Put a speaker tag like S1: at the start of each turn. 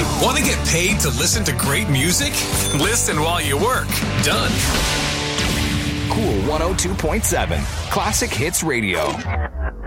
S1: Want to get paid to listen to great music? Listen while you work. Done.
S2: Cool 102.7 Classic Hits Radio.